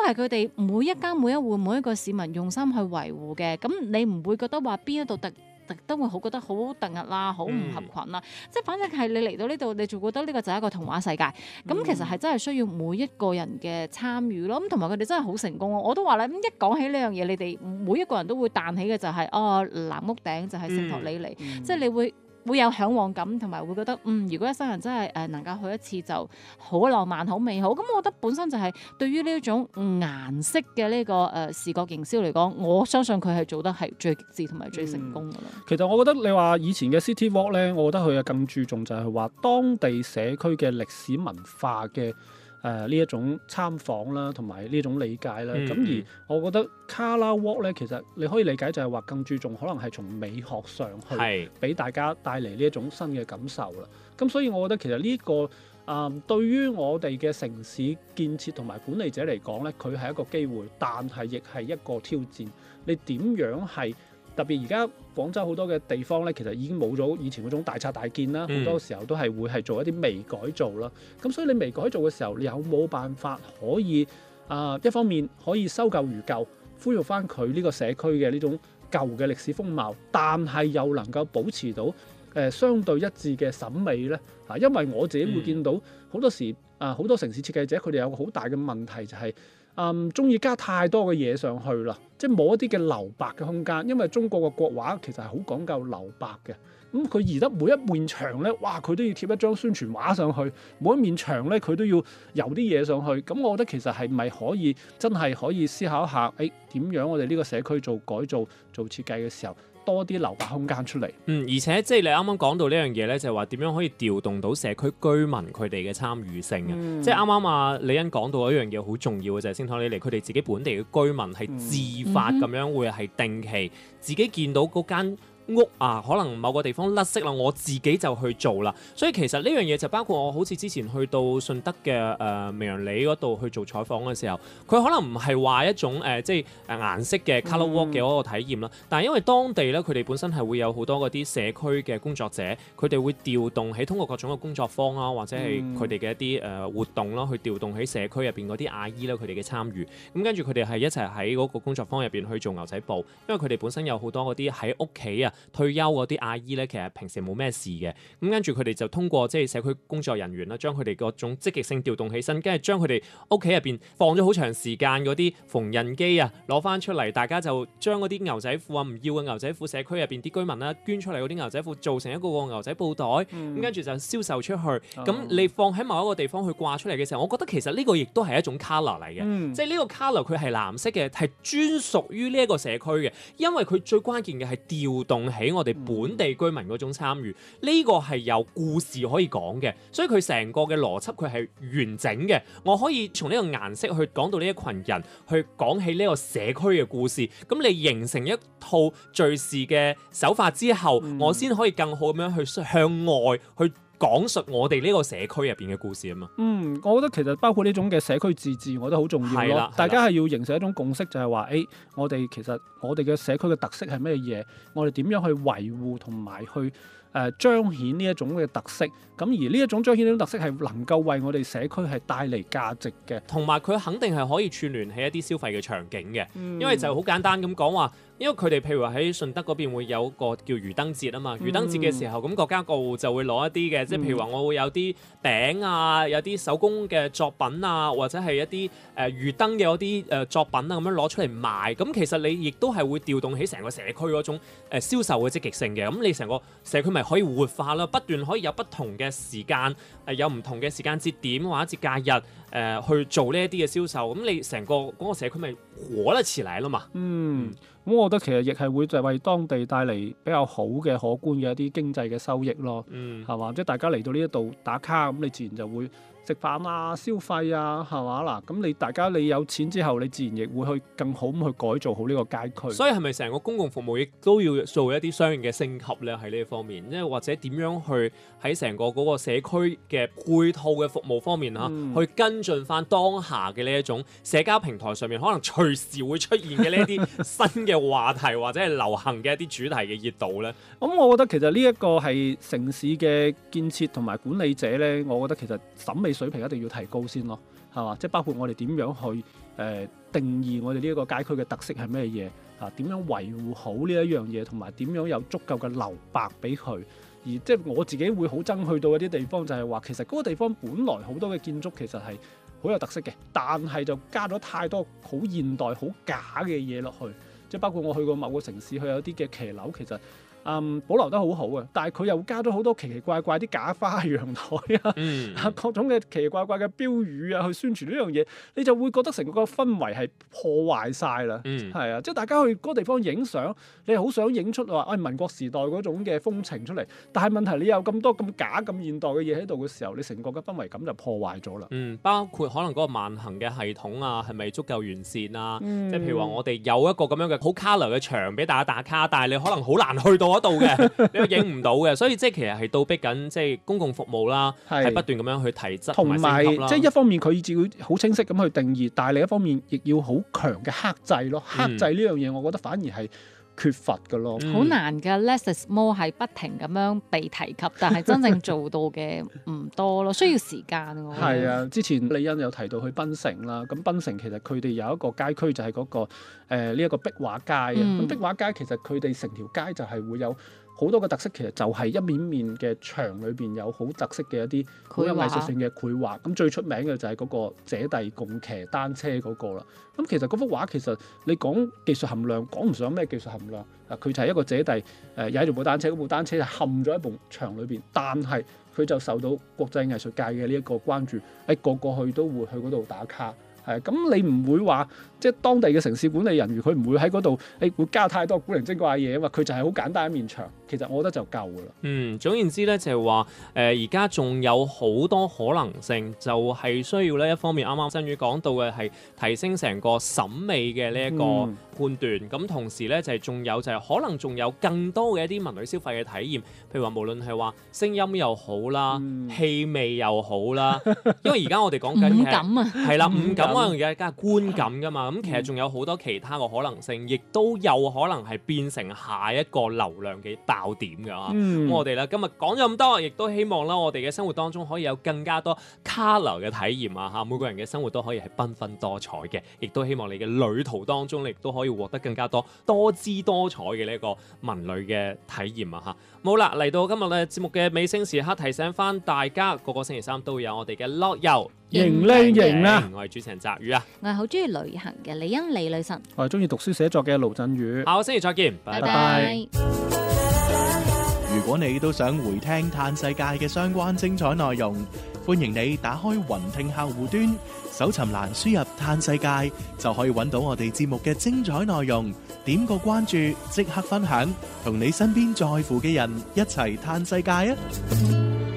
係佢哋每一家每一戶每一個市民用心去維護嘅。咁你唔會覺得話邊一度特登會好覺得好突兀啦，好唔合群啦。即係反正係你嚟到呢度，你就覺得呢個就係一個童話世界。咁其實係真係需要每一個人嘅參與咯。咁同埋佢哋真係好成功咯。我都話咧，一講起呢樣嘢，你哋每一個人都會彈起嘅就係藍屋頂就係聖托里尼，即係你會有嚮往感，同埋會覺得如果一生人真係能夠去一次就好浪漫、好美好。咁我覺得本身就係對於呢一種顏色嘅呢個視覺營銷嚟講，我相信佢係做得係最極致同埋最成功㗎啦。 其實我覺得你話以前嘅 City Walk 咧，我覺得佢係更注重就係話當地社區嘅歷史文化嘅呢一種參訪啦，同埋呢種理解啦。咁而我覺得 Colour Walk 咧，其實你可以理解就係話更注重可能係從美學上去俾大家帶嚟呢一種新嘅感受啦。咁所以我覺得其實呢個對於我哋嘅城市建設同埋管理者嚟講咧，佢係一個機會，但係亦係一個挑戰。你點樣係特別而家廣州好多嘅地方咧，其實已經冇咗以前嗰種大拆大建啦，好多時候都係會係做一啲微改造啦。咁所以你微改造嘅時候，你有冇辦法可以一方面可以修舊如舊，恢復翻佢呢個社區嘅呢種舊嘅歷史風貌，但係又能夠保持到相對一致嘅審美咧？因為我自己會見到好多時好多城市設計者佢哋有個好大嘅問題就係中意加太多嘅嘢上去啦，即係冇一啲嘅留白嘅空間。因為中國嘅國畫其實係好講究留白嘅，咁佢而得每一面牆咧，哇佢都要貼一張宣傳畫上去，每一面牆咧佢都要油啲嘢上去。咁我覺得其實係咪可以真係可以思考一下，點樣我哋呢個社區做改造做設計嘅時候，多啲留白空間出嚟。 而且即係你啱啱講到呢樣嘢咧，就係話點樣可以調動到社區居民佢哋嘅參與性嘅。即係啱啱李欣講到一樣嘢好重要嘅就係聖托里尼佢哋自己本地嘅居民係自發咁樣會係定期自己見到嗰間屋可能某個地方甩色啦，我自己就去做啦。所以其實呢樣嘢就包括我好似之前去到順德嘅明陽里嗰度去做採訪嘅時候，佢可能唔係話一種即係顏色嘅 colour walk 嘅嗰個體驗啦。但係因為當地咧，佢哋本身係會有好多嗰啲社區嘅工作者，佢哋會調動起通過各種嘅工作坊啦，或者係佢哋嘅一啲活動啦，去調動起社區入邊嗰啲阿姨啦，佢哋嘅參與。咁跟住佢哋係一齊喺嗰個工作坊入邊去做牛仔布，因為佢哋本身有好多嗰啲喺屋企退休嗰啲阿姨咧，其實平時冇咩事嘅，咁跟住佢哋就通過即係社區工作人員啦，將佢哋嗰種積極性調動起身，跟住將佢哋屋企入邊放咗好長時間嗰啲縫紉機攞翻出嚟，大家就將嗰啲牛仔褲唔要嘅牛仔褲，社區入邊啲居民啦捐出嚟嗰啲牛仔褲，做成一個牛仔布袋，咁跟住就銷售出去。咁你放喺某一個地方去掛出嚟嘅時候，我覺得其實呢個亦都係一種 colour 嚟嘅，即係呢個 colour 佢係藍色嘅，係專屬於呢一個社區嘅，因為佢最關鍵嘅係調動起我哋本地居民嗰種參與，呢個係有故事可以講嘅，所以佢成個嘅邏輯佢係完整嘅。我可以從呢個顏色去講到呢一群人，去講起呢個社區嘅故事。咁你形成一套敘事嘅手法之後，我先可以更好咁樣去向外去講述我哋呢個社區入邊嘅故事啊嘛。 我覺得其實包括呢種嘅社區自治，我覺得好重要咯。大家係要形成一種共識，就係話，我哋其實我哋嘅社區嘅特色係咩嘢？我哋點樣去維護同埋去彰顯呢一種嘅特色？咁而呢一種彰顯呢種特色係能夠為我哋社區係帶嚟價值嘅， 同埋佢肯定係可以串聯起一啲消費嘅場景嘅。因為就好簡單咁講話，因為佢哋譬如話喺順德嗰邊會有個叫魚燈節啊嘛，魚燈節嘅時候咁國家局就會攞一啲嘅，即係譬如話我會有啲餅啊，有啲手工嘅作品啊，或者係一啲魚燈嘅嗰啲作品啊咁樣攞出嚟賣。咁其實你亦都係會調動起成個社區嗰種銷售嘅積極性嘅。咁你成個社區咪可以活化啦，不斷可以有不同嘅時間有唔同嘅時間節點或者節假日去做呢一啲嘅銷售。咁你成個嗰個社區咪活得起來啦嘛。 咁我覺得其實亦係會就係為當地帶嚟比較好嘅可觀嘅一啲經濟嘅收益咯，係嘛？即係大家嚟到呢一度打卡，咁你自然就會食飯啊、消費啊，係嘛嗱？咁大家有錢之後，你自然亦會去更好咁去改造好呢個街區。 所以係咪成個公共服務亦都要做一啲相應嘅升級咧？喺呢一方面，即係或者點樣去喺成個嗰個社區嘅配套嘅服務方面去跟進翻當下嘅呢一種社交平台上面可能隨時會出現嘅呢一啲新嘅話題或者係流行嘅一啲主題嘅熱度咧？ 咁我覺得其實呢一個係城市嘅建設同埋管理者咧，我覺得其實審美水平一定要提高先咯。 係嘛？即係包括我哋點樣去定義我哋呢一個街區嘅特色係咩嘢啊？點樣維護好呢一樣嘢，同埋點樣有足夠嘅留白俾佢。而即係我自己會好憎去到一啲地方，就係話其實嗰個地方本來好多嘅建築其實係好有特色嘅，但係就加咗太多好現代、好假嘅嘢落去。即係包括我去過某個城市，佢有啲嘅騎樓其實保留得好好啊，但係佢又加咗好多奇奇怪怪啲假花陽台啊，各種嘅奇奇怪怪嘅標語啊，去宣傳呢樣嘢，你就會覺得成個氛圍係破壞晒啦。係啊，即係大家去嗰個地方影相，你係好想影出話民國時代嗰種嘅風情出嚟，但係問題你有咁多咁假咁現代嘅嘢喺度嘅時候，你成個嘅氛圍感就破壞咗啦。 包括可能嗰個慢行嘅系統啊，係咪足夠完善啊？即係譬如話我哋有一個咁樣嘅好 colour 嘅牆俾大家打卡，但係你可能好難去到嗰度嘅，你都影唔到嘅，所以即係其實係倒逼緊即係公共服務啦，係不斷咁樣去提質同埋升級啦。 即係一方面佢自己好清晰咁去定義，但係另一方面亦要好強嘅克制咯。克制呢樣嘢，我覺得反而係缺乏嘅咯。 好難嘅 less is more 係不停咁樣被提及，但係真正做到嘅唔多咯，需要時間。 係啊，之前李欣有提到去檳城啦，咁檳城其實佢哋有一個街區就係嗰個呢一個壁畫街啊。咁壁畫街其實佢哋成條街就係會有好多嘅特色，其實就係一面面嘅牆裏邊有好特色嘅一啲好有藝術性嘅繪畫。咁最出名嘅就係嗰個姐弟共騎單車嗰個啦。咁其實嗰幅畫其實你講技術含量講唔上咩技術含量啊，佢就係一個姐弟踩住部單車，嗰部單車就陷咗喺埲牆裏邊，但係佢就受到國際藝術界嘅呢一個關注，個個去都會去嗰度打卡。係咁，你唔會話即係當地嘅城市管理人員，佢唔會喺嗰度會加太多古靈精怪嘢啊嘛。佢就係好簡單一面牆，其實我覺得就夠㗎啦。 總言之咧，就係話而家仲有好多可能性，就係需要咧一方面啱啱新宇講到嘅係提升成個審美嘅呢一個判斷，咁同時咧就係仲有就係可能仲有更多嘅一啲文旅消費嘅體驗，譬如話無論係話聲音又好啦，氣味又好啦，因為而家我哋講緊五感啊， 係啦，五感可能而家觀感噶嘛，咁其實仲有好多其他嘅可能性，亦都有可能係變成下一個流量嘅爆點㗎嚇。咁我哋咧今日講咗咁多，亦都希望啦，我哋嘅生活當中可以有更加多 colour 嘅體驗啊嚇，每個人嘅生活都可以係繽紛多彩嘅，亦都希望你嘅旅途當中，你亦都可以獲得更加多多姿多彩嘅呢一個文旅嘅體驗啊嚇。好啦，嚟到今日嘅節目嘅尾聲時刻，提醒翻大家，個個星期三都會有我哋嘅樂遊型靚型啦。 我係主持人澤宇啊， 我係好中意旅行嘅李欣李女神， 我係中意讀書寫作嘅盧振宇。 下個星期再見，拜拜。 如果你都想回聽嘆世界嘅相關精彩內容，歡迎你打開雲聽客戶端，搜尋欄輸入嘆世界，就可以揾到我哋節目嘅精彩內容。點個關注，即刻分享，同你身邊在乎嘅人一齊嘆世界啊！